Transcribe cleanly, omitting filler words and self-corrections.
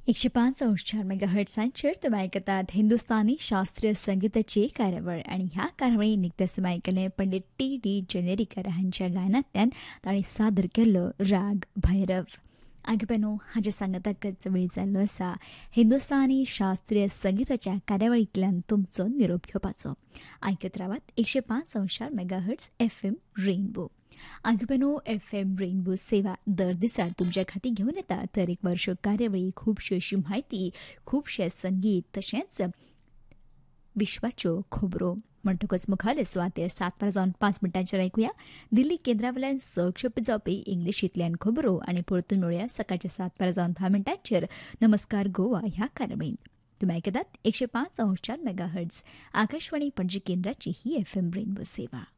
105.4 मेगाहर्ट्झांचेर तुम्ही ऐकतात हिंदुस्थानी शास्त्रीय संगीताची कार्यावळ आणि ह्या कार्यावळी निकतेच तुम्ही ऐकले पंडित टी जनेरीकर हांच्या गायनांतल्यान तांणी सादर केल्लो राग भैरव. आगपेनो हाचे सांगताकच वेळ जाल्लो आसा हिंदुस्थानी शास्त्रीय संगीताच्या कार्यावळींतल्यान तुमचो निरोप घेवपाचो. आयकत रावात 105.4 megahertz FM rainbow. आगपेनो FM rainbow सेवा दर दिसा तुमच्या खातीर घेवन येता तर एक वर्ष कार्यावळी, खुबशी अशी म्हायती, खुबशे संगीत तशेंच विश्वाच्यो खबरो. म्हणटकच मुखाले सुवातेर 7:05 ऐकुया दिल्ली केंद्रावेल्यान सक्षेप जावपी इंग्लिशींतल्यान खबरो आणि परतून मेळुया सकाळच्या 7:10 नमस्कार गोवा ह्या कार्यावळींत. तुम्ही ऐकतात 105.4 मेगाहर्ट्झ आकाशवाणी पणजी केंद्राची ही FM रेनबो सेवा.